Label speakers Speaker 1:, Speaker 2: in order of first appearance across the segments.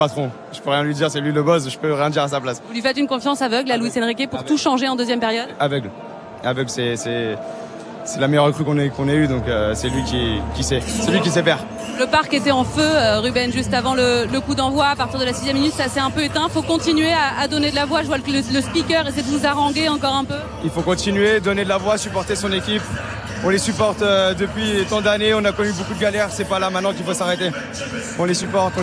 Speaker 1: Patron, je peux rien lui dire, c'est lui le boss, je peux rien dire à sa place.
Speaker 2: Vous lui faites une confiance aveugle à Luis Enrique pour tout changer en deuxième période?
Speaker 1: Aveugle, c'est la meilleure recrue qu'on ait eue, donc c'est lui qui sait, c'est lui qui sait faire.
Speaker 2: Le parc était en feu, Ruben, juste avant le coup d'envoi. À partir de la 6e minute, ça s'est un peu éteint. Il faut continuer à donner de la voix. Je vois que le speaker essaie de vous haranguer encore un peu.
Speaker 1: Il faut continuer, donner de la voix, supporter son équipe. On les supporte depuis tant d'années, on a connu beaucoup de galères, c'est pas là maintenant qu'il faut s'arrêter. On les supporte.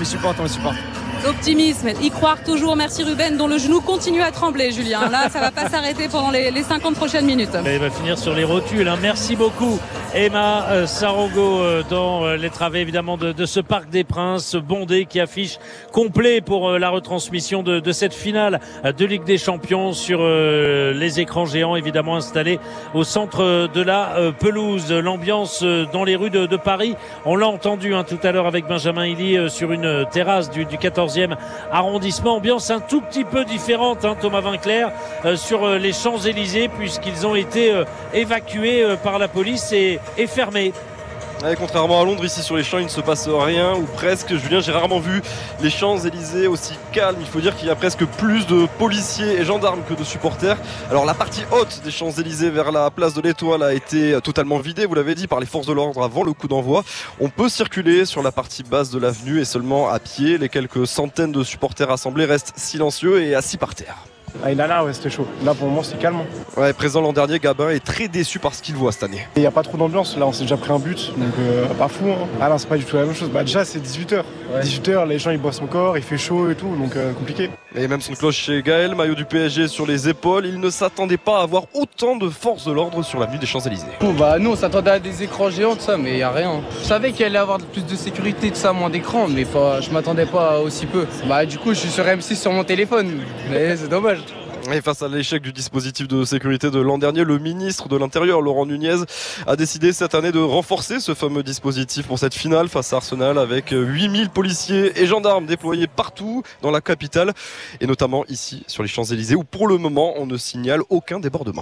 Speaker 2: L'optimisme, y croire toujours. Merci Ruben, dont le genou continue à trembler, Julien. Là, ça va pas s'arrêter pendant les 50 prochaines minutes.
Speaker 3: Il va finir sur les rotules. Merci beaucoup, Emma Sarongo, dans les travées évidemment de ce Parc des Princes bondé qui affiche complet pour la retransmission de cette finale de Ligue des Champions sur les écrans géants évidemment installés au centre de la pelouse. L'ambiance dans les rues de Paris, on l'a entendu tout à l'heure avec Benjamin Hilly sur une terrasse du 14e arrondissement. Ambiance un tout petit peu différente, Thomas Vinclair, sur les Champs-Élysées, puisqu'ils ont été évacués par la police et fermés.
Speaker 4: Ouais, contrairement à Londres, ici sur les champs il ne se passe rien, ou presque. Julien, j'ai rarement vu les Champs-Élysées aussi calmes. Il faut dire qu'il y a presque plus de policiers et gendarmes que de supporters. Alors la partie haute des Champs-Élysées vers la place de l'Étoile a été totalement vidée, vous l'avez dit, par les forces de l'ordre avant le coup d'envoi. On peut circuler sur la partie basse de l'avenue et seulement à pied. Les quelques centaines de supporters assemblés restent silencieux et assis par terre.
Speaker 5: Ah, là, ouais, c'était chaud. Là, pour le moment, c'est calme.
Speaker 4: Ouais, présent l'an dernier, Gabin est très déçu par ce qu'il voit cette année.
Speaker 5: Il n'y a pas trop d'ambiance. Là, on s'est déjà pris un but, donc pas fou. Ah non, c'est pas du tout la même chose. Déjà, c'est 18h. Ouais. 18h, les gens ils bossent encore, il fait chaud et tout, donc compliqué.
Speaker 4: Et même son cloche chez Gaël, maillot du PSG sur les épaules. Il ne s'attendait pas à avoir autant de forces de l'ordre sur l'avenue des Champs-Élysées.
Speaker 6: Nous, on s'attendait à des écrans géants, tout ça, mais il n'y a rien. Je savais qu'il allait avoir plus de sécurité, tout ça, moins d'écran, mais je m'attendais pas à aussi peu. Du coup, je suis sur M6 sur mon téléphone, mais c'est dommage.
Speaker 4: Et face à l'échec du dispositif de sécurité de l'an dernier, le ministre de l'Intérieur, Laurent Nunez, a décidé cette année de renforcer ce fameux dispositif pour cette finale face à Arsenal avec 8000 policiers et gendarmes déployés partout dans la capitale et notamment ici sur les Champs-Élysées où pour le moment on ne signale aucun débordement.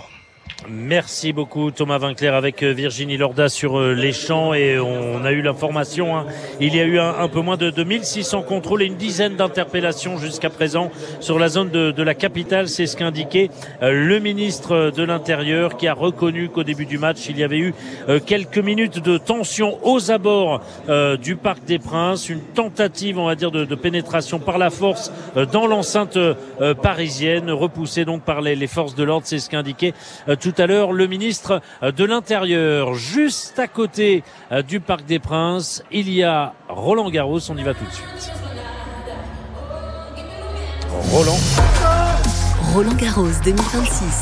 Speaker 3: Merci beaucoup Thomas Vinclair avec Virginie Lorda sur les champs et on a eu l'information, il y a eu un peu moins de 1600 contrôles et une dizaine d'interpellations jusqu'à présent sur la zone de la capitale. C'est ce qu'indiquait le ministre de l'Intérieur qui a reconnu qu'au début du match il y avait eu quelques minutes de tension aux abords du Parc des Princes, une tentative on va dire de pénétration par la force dans l'enceinte parisienne, repoussée donc par les forces de l'ordre. C'est ce qu'indiquait tout à l'heure le ministre de l'Intérieur. Juste à côté du Parc des Princes, il y a Roland Garros. On y va tout de suite.
Speaker 7: Roland Garros 2026.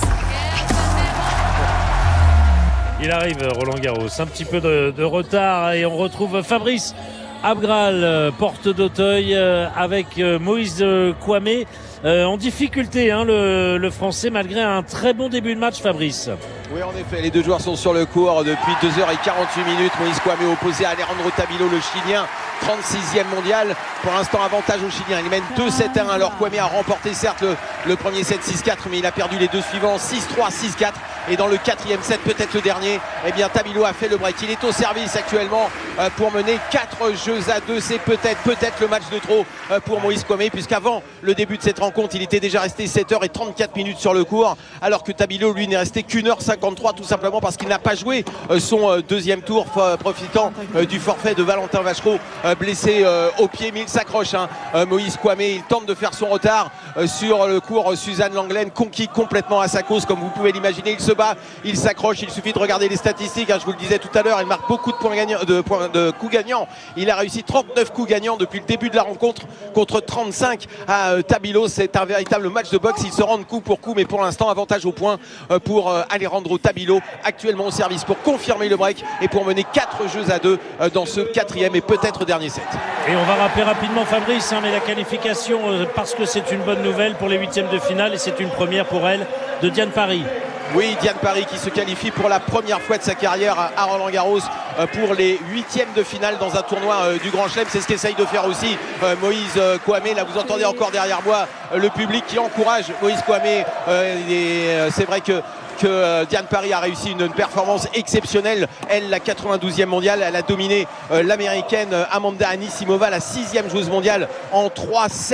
Speaker 3: Il arrive Roland Garros, un petit peu de retard et on retrouve Fabrice Abgral, porte d'Auteuil avec Moïse Kouamé. En difficulté le français malgré un très bon début de match, Fabrice.
Speaker 8: Oui, en effet, les deux joueurs sont sur le court depuis 2h48 minutes. Moïse Kouamé opposé à Alejandro Tabilo, le Chilien, 36e mondial. Pour l'instant, avantage au Chilien. Il mène 2-7-1. Alors Kouamé a remporté certes le premier set 6-4, mais il a perdu les deux suivants 6-3, 6-4. Et dans le quatrième set, peut-être le dernier, eh bien Tabilo a fait le break. Il est au service actuellement pour mener 4-2. C'est peut-être le match de trop pour Moïse Kouamé, puisqu'avant le début de cette rencontre, il était déjà resté 7h34 minutes sur le court, alors que Tabilo, lui, n'est resté qu'1h53, tout simplement parce qu'il n'a pas joué son deuxième tour, profitant du forfait de Valentin Vachereau, blessé au pied. Mais il s'accroche, Moïse Kouamé, il tente de faire son retard sur le court. Suzanne Langlaine conquis complètement à sa cause, comme vous pouvez l'imaginer. Il se bat, il s'accroche, il suffit de regarder les statistiques, je vous le disais tout à l'heure, il marque beaucoup de points gagnants, de coups gagnants. Il a réussi 39 coups gagnants depuis le début de la rencontre contre 35 à Tabilo. C'est un véritable match de boxe, ils se rendent coup pour coup, mais pour l'instant avantage au point pour Alejandro Tabilo, actuellement au service pour confirmer le break et pour mener 4-2 dans ce quatrième et peut-être dernier set.
Speaker 3: Et on va rappeler rapidement Fabrice, mais la qualification, parce que c'est une bonne nouvelle pour les huitièmes de finale et c'est une première pour elle, de Diane Parry.
Speaker 8: Oui, Diane Parry qui se qualifie pour la première fois de sa carrière à Roland Garros pour les huitièmes de finale dans un tournoi du Grand Chelem. C'est ce qu'essaye de faire aussi Moïse Kouamé. Là, vous entendez encore derrière moi le public qui encourage Moïse Kouamé. C'est vrai que que Diane Parry a réussi une performance exceptionnelle. Elle, la 92e mondiale, elle a dominé l'américaine Amanda Anisimova, la 6e joueuse mondiale en 3-7.